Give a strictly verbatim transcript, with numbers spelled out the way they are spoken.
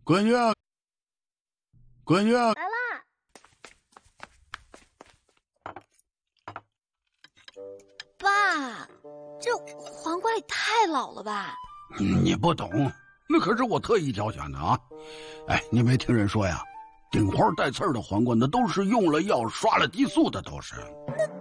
闺女，闺女， 来啦！爸，这皇冠也太老了吧？ 你不懂，那可是我特意挑选的啊！哎，你没听人说呀？顶花带刺儿的皇冠，那都是用了药、刷了激素的，都是。 那